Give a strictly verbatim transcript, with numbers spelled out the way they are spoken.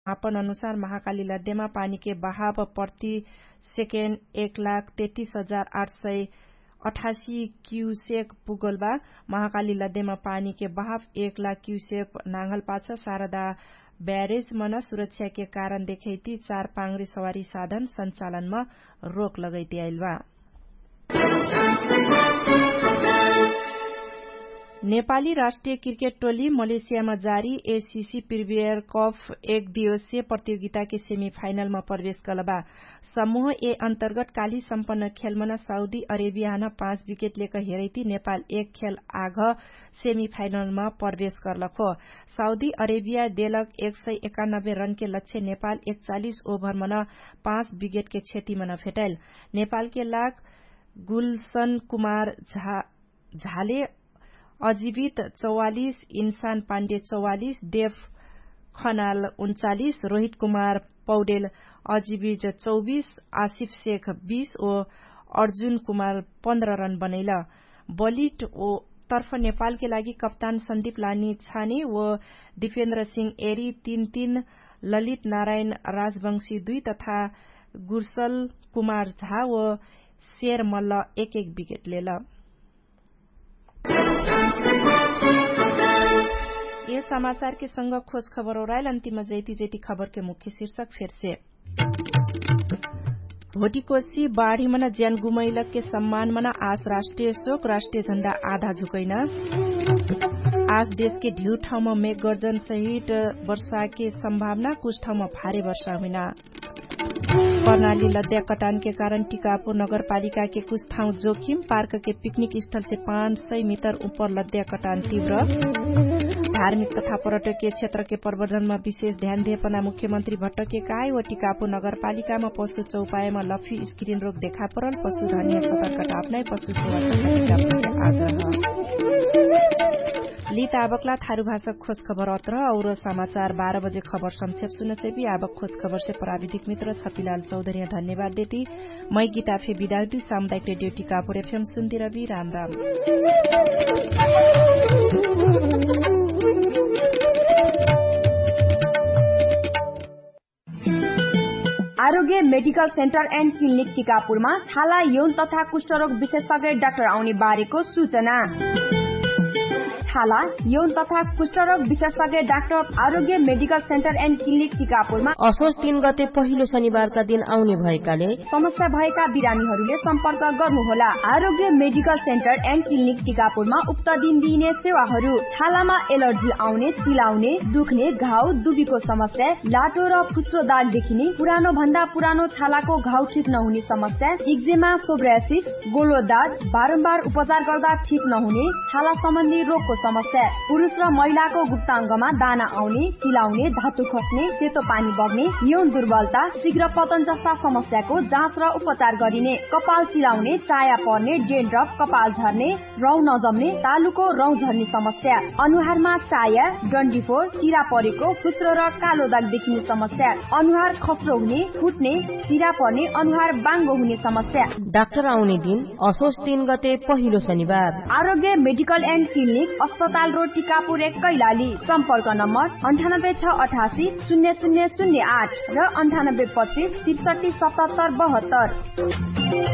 मापन अनुसार महाकाली लड्डेमा पानी के बहाव प्रति सेकेंड एक लाख तैतीस हजार आठ सय अठासी क्यूसेक पुगलबा। महाकाली लड्डेमा पानी के बहाव एक लाख क्यूसेक नांगल पाछ। शारदा ब्यारेज मन सुरक्षा के कारण देखैती चार पांगरी सवारी साधन संचालनमा रोक लगैती आइल बा। नेपाली राष्ट्रिय क्रिकेट टोली मलेसियामा जारी एसीसी प्रिमियर कप एक दिवसीय प्रतियोगिता के सेमिफाइनल में प्रवेश कलबा। समूह ए अंतर्गत काली सम्पन्न खेलमना साउदी अरेबिया पांच विकेट लेकर हेरैती नेपाल एक खेल आग सेमिफाइनल में प्रवेश करलखो। साउदी अरेबिया देलक एक सय एकानब्बे रन के लक्ष्य नेपाल एकचालिस ओभर मन पांच विकेट के क्षति मन फेटैल। नेपाल के लाख गुलशन कुमार झा झाले अजीवित चौवालिस, इंसान पाण्डे चौवालिस, देव खनाल उन्चालिस, रोहित कुमार पौडेल अजीवित चौबीस, आसिफ शेख बीस और अर्जुन कुमार पन्ध्र रन बनैल। बलिट ओ तर्फ नेपाल के लागि कप्तान सन्दीप लानी छाने व दीपेन्द्र सिंह एरी तीन तीन, ललित नारायण राजवंशी दुई तथा गुरसल कुमार झा व शेर मल्ल एक एक विकेट लेल। ये समाचार के संग खोज खबर ओराइल अंतिम जैती जैती खबर के मुख्य शीर्षक फिर से। भोटिकोशी बाढ़ी मना ज्यान गुमैलक के सम्मान मना आज राष्ट्रिय शोक, राष्ट्रिय झण्डा आधा झुकैना। आज देश के ढेउ ठाउँमा मेघ गर्जन सहित वर्षा के संभावना, कुछ ठाउँमा भारी वर्षा हुइना। कर्णाली लद्या कटान के कारण टिकापुर नगरपालिका के कुछ ठाउँ जोखिम, पार्क के पिकनिक स्थल से पाँच सय मीटर ऊपर लद्या कटान तीव्र। धार्मिक तथा पर्यटकीय क्षेत्र के प्रवर्धनमा विशेष ध्यान दिएपना मुख्यमन्त्री भट्ट के काय व टिकापुर नगरपालिकामा पशु चौपायामा लफी स्क्रिन रोग देखा परल, पशुधनीय सतर्कता अपनाई पशु सेवा टिकापुरले आग्रह। लीत आवकला थारू भाषा खोज खबर अत्र और समाचार बारह बजे खबर संक्षेप सुन चेपी आवक खोज खबर से प्राविधिक मित्र छपिलाल चौधरी धन्यवाद देती। मै गीताफे विदाउटी सामुदायिक radio Tikapur FM सुन्दी Rabi Ram Ram. Aarogya medical centre and clinic टिकापुरमा छाला यौन तथा कुष्ठरोग विशेषज्ञ डाक्टर आउने बारेको सूचना। छाला यौन तथा कुष्ठरोग विशेषज्ञ doctor Aarogya medical centre and clinic टिकापुरमा असोज तीन गते पहिलो शनिबारका दिन आउने भएकाले समस्या भएका बिरामीहरूले सम्पर्क गर्नुहोला। आरोग्य मेडिकल सेन्टर एन्ड क्लिनिक टिकापुरमा उक्त दिन दिइने सेवाहरू: छालामा एलर्जी आउने, चिलाउने, दुख्ने, घाउ, दुबीको समस्या, लाटो र फुस्रो दाग देखिने, पुरानो भन्दा पुरानो छालाको घाउ ठिक नहुने समस्या, एक्जिमा, सोब्रासिस, गोलो दाग, बारम्बार उपचार गर्दा ठिक नहुने, छाला सम्बन्धी रोगको समस्या, पुरुष र महिलाको गुप्ताङ्गमा दाना आउने, चिलाउने, धातु खस्ने, सेतो पानी बग्ने, यौन दुर्बलता, शीघ्र पतन जस्ता समस्याको जाँच र उपचार गरिने, कपाल चिलाउने, चाया पर्ने, डेन्ड्रफ, कपाल झर्ने, रौँ नजम्ने, तालुको रौँ झर्ने समस्या, अनुहारमा चाया, डन्डीफोर, चिरा परेको, फुस्रो र कालो दाग देखिने समस्या, अनुहार खस्रो हुने, फुट्ने, चिरा पर्ने, अनुहार बाङ्गो हुने समस्या। डाक्टर आउने दिन असोज तीन गते पहिलो शनिबार। आरोग्य मेडिकल एन्ड क्लिनिक, अस्पताल रोड, टिकापुर एक, कैलाली। सम्पर्क नम्बर अन्ठानब्बे छ अठासी शून्य शून्य शून्य आठ र अन्ठानब्बे पच्चिस त्रिसठी सतहत्तर बहत्तर।